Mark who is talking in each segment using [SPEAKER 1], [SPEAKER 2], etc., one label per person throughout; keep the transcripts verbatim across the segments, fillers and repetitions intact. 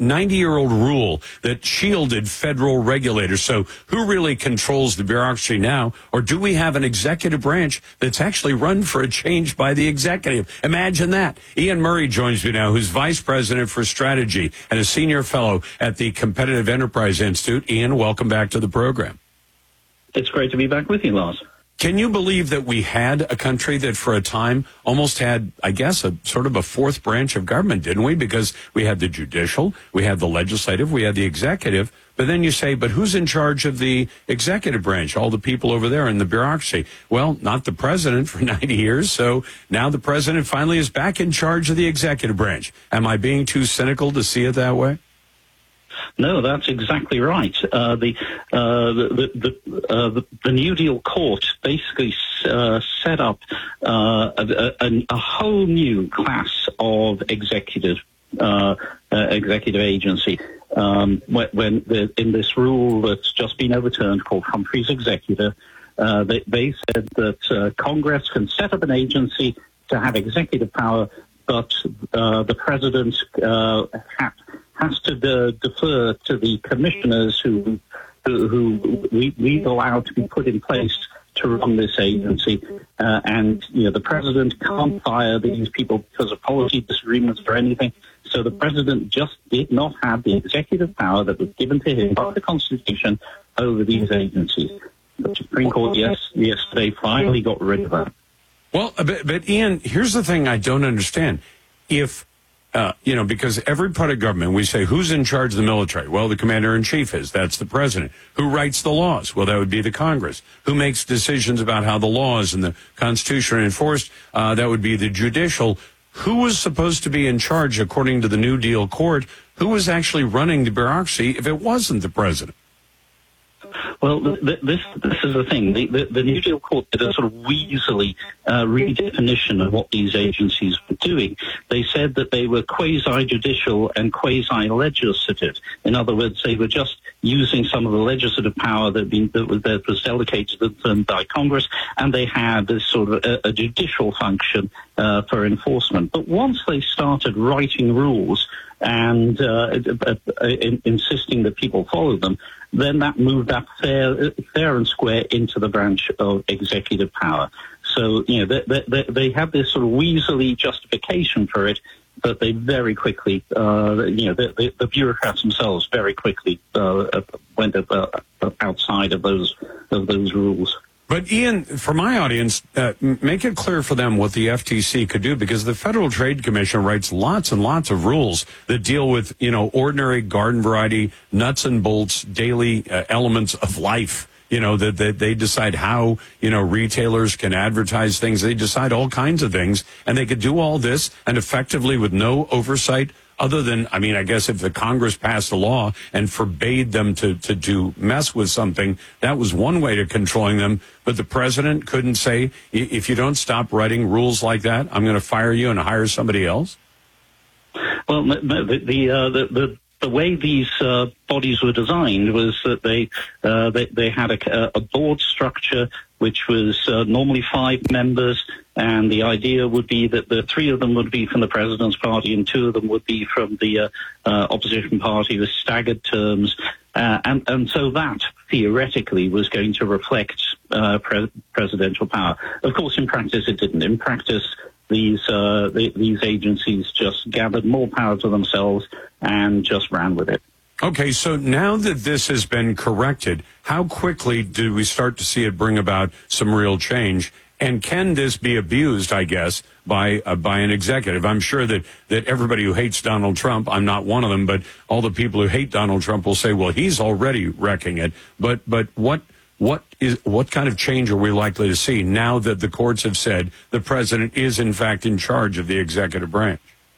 [SPEAKER 1] ninety-year-old rule that shielded federal regulators. So who really controls the bureaucracy now? Or do we have an executive branch that's actually run for a change by the executive? Imagine that. Ian Murray joins me now, who's Vice President for Strategy and a Senior Fellow at the Competitive Enterprise Institute. Ian, welcome back to the program.
[SPEAKER 2] It's great to be back with you, Lars.
[SPEAKER 1] Can you believe that we had a country that for a time almost had, I guess, a sort of a fourth branch of government, didn't we? Because we had the judicial, we had the legislative, we had the executive. But then you say, but who's in charge of the executive branch? All the people over there in the bureaucracy. Well, not the president for ninety years. So now the president finally is back in charge of the executive branch. Am I being too cynical to see it that way?
[SPEAKER 2] No, that's exactly right. Uh, the, uh, the, the, uh, the the New Deal Court basically uh, set up uh, a, a, a whole new class of executive uh, uh, executive agency. Um, when, when the, in this rule that's just been overturned called Humphrey's Executor, uh, they, they said that uh, Congress can set up an agency to have executive power, but uh, the president uh, ha- has to de- defer to the commissioners who who, who we, we've allowed to be put in place to run this agency. Uh, and, you know, the president can't fire these people because of policy disagreements or anything. So the president just did not have the executive power that was given to him by the Constitution over these agencies. The Supreme Court yes, yesterday finally got rid of that.
[SPEAKER 1] Well, but, but Ian, here's the thing I don't understand. If, uh, you know, because every part of government, we say, who's in charge of the military? Well, the commander-in-chief is. That's the president. Who writes the laws? Well, that would be the Congress. Who makes decisions about how the laws and the Constitution are enforced? Uh, that would be the judicial. Who was supposed to be in charge, according to the New Deal Court? Who was actually running the bureaucracy if it wasn't the president?
[SPEAKER 2] Well, th- this this is the thing. The, the, the New Deal Court did a sort of weaselly uh, redefinition of what these agencies were doing. They said that they were quasi-judicial and quasi-legislative. In other words, they were just using some of the legislative power that, been, that, was, that was delegated to them by Congress, and they had this sort of a, a judicial function uh, for enforcement. But once they started writing rules and uh, uh, uh, in, insisting that people follow them, then that moved up fair, fair and square into the branch of executive power. So, you know, they, they, they have this sort of weaselly justification for it, but they very quickly, uh, you know, the, the, the bureaucrats themselves very quickly uh, went uh, outside of those of those rules.
[SPEAKER 1] But, Ian, for my audience, uh, make it clear for them what the F T C could do, because the Federal Trade Commission writes lots and lots of rules that deal with, you know, ordinary garden variety, nuts and bolts, daily uh, elements of life. You know, that, that they decide how, you know, retailers can advertise things. They decide all kinds of things, and they could do all this and effectively with no oversight other than, I mean, I guess if the Congress passed a law and forbade them to, to, to mess with something, that was one way to controlling them. But the president couldn't say, if you don't stop writing rules like that, I'm going to fire you and hire somebody else?
[SPEAKER 2] Well, the the uh, the, the the way these uh, bodies were designed was that they uh, they, they had a, a board structure which was uh, normally five members, and the idea would be that the three of them would be from the president's party and two of them would be from the uh, uh, opposition party with staggered terms. Uh, and, and so that, theoretically, was going to reflect uh, pre- presidential power. Of course, in practice, it didn't. In practice, these uh, the, these agencies just gathered more power to themselves and just ran with it.
[SPEAKER 1] Okay, so now that this has been corrected, how quickly do we start to see it bring about some real change? And can this be abused, I guess, by uh, by an executive? I'm sure that, that everybody who hates Donald Trump, I'm not one of them, but all the people who hate Donald Trump will say, well, he's already wrecking it. But but what what is what kind of change are we likely to see now that the courts have said the president is, in fact, in charge of the executive branch?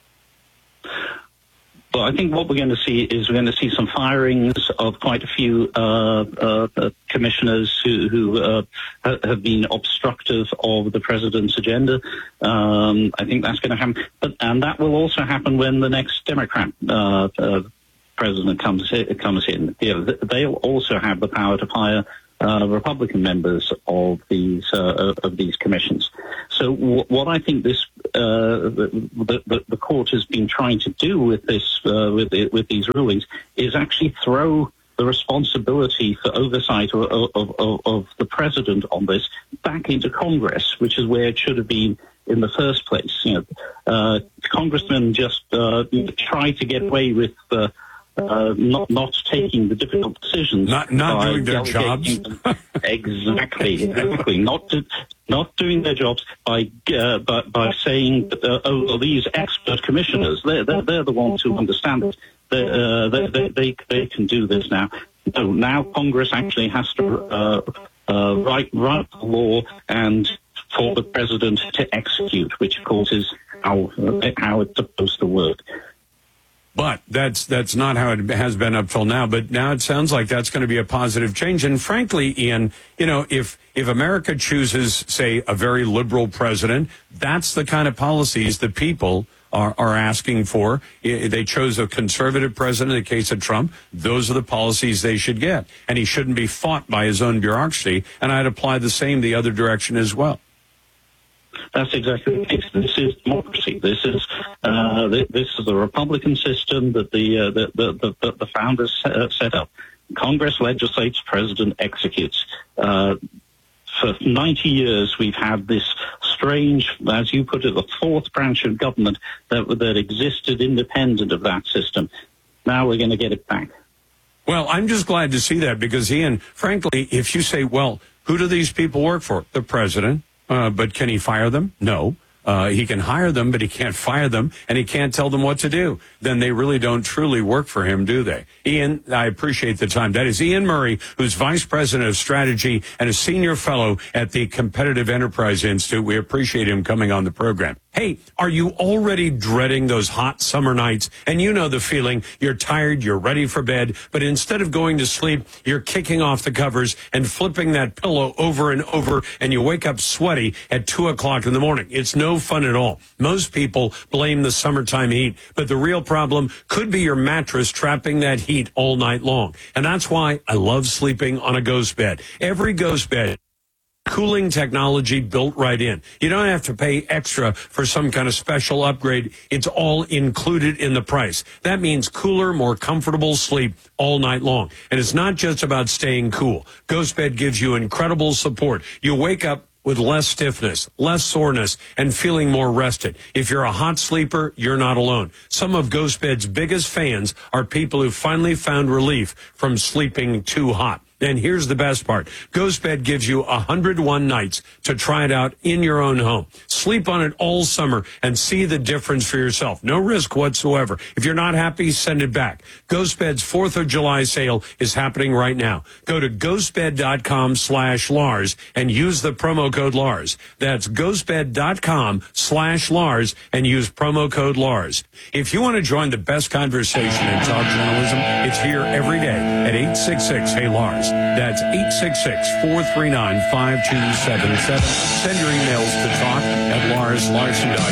[SPEAKER 2] Well, I think what we're going to see is we're going to see some firings of quite a few uh, uh, commissioners who, who uh, have been obstructive of the president's agenda. Um, I think that's going to happen. But, and that will also happen when the next Democrat uh, uh, president comes, comes in. You know, they'll also have the power to fire Uh, Republican members of these uh, of these commissions. So w- what I think this uh, the, the, the court has been trying to do with this, uh, with the, with these rulings, is actually throw the responsibility for oversight of, of, of, of the president on this back into Congress, which is where it should have been in the first place. You know, uh, congressmen just uh, try to get away with uh, uh, not not taking the difficult decisions,
[SPEAKER 1] not not doing their jobs.
[SPEAKER 2] exactly, exactly. Not to, not doing their jobs by uh, by, by saying, uh, oh, well, these expert commissioners, they're, they're they're the ones who understand it. They, uh, they, they, they, they can do this now. No, now Congress actually has to uh, uh, write, write the law and for the president to execute, which of course is how uh, how it's supposed to work.
[SPEAKER 1] But that's that's not how it has been up till now. But now it sounds like that's going to be a positive change. And frankly, Ian, you know, if if America chooses, say, a very liberal president, that's the kind of policies that people are, are asking for. They chose a conservative president in the case of Trump. Those are the policies they should get. And he shouldn't be fought by his own bureaucracy. And I'd apply the same the other direction as well.
[SPEAKER 2] That's exactly the case. This is democracy. This is uh, this is the Republican system that the uh, the, the, the the founders set up. Congress legislates, president executes. Uh, for ninety years, we've had this strange, as you put it, the fourth branch of government that that existed independent of that system. Now we're going to get it back.
[SPEAKER 1] Well, I'm just glad to see that because, Ian, frankly, if you say, well, who do these people work for? The president. Uh, but can he fire them? No. Uh, he can hire them, but he can't fire them, and he can't tell them what to do. Then they really don't truly work for him, do they? Ian, I appreciate the time. That is Ian Murray, who's Vice President of Strategy and a Senior Fellow at the Competitive Enterprise Institute. We appreciate him coming on the program. Hey, are you already dreading those hot summer nights? And you know the feeling. You're tired, you're ready for bed, but instead of going to sleep, you're kicking off the covers and flipping that pillow over and over, and you wake up sweaty at two o'clock in the morning. It's no fun at all. Most people blame the summertime heat, but the real problem could be your mattress trapping that heat all night long. And that's why I love sleeping on a ghost bed. Every ghost bed, cooling technology built right in. You don't have to pay extra for some kind of special upgrade. It's all included in the price. That means cooler, more comfortable sleep all night long. And it's not just about staying cool. GhostBed gives you incredible support. You wake up with less stiffness, less soreness, and feeling more rested. If you're a hot sleeper, you're not alone. Some of GhostBed's biggest fans are people who finally found relief from sleeping too hot. And here's the best part. GhostBed gives you one hundred one nights to try it out in your own home. Sleep on it all summer and see the difference for yourself. No risk whatsoever. If you're not happy, send it back. GhostBed's fourth of July sale is happening right now. Go to ghostbed.com slash Lars and use the promo code Lars. That's ghostbed.com slash Lars and use promo code Lars. If you want to join the best conversation in talk journalism, it's here every day at eight six six, hey Lars. That's eight six six, four three nine, five two seven seven. Send your emails to talk at lars larson dot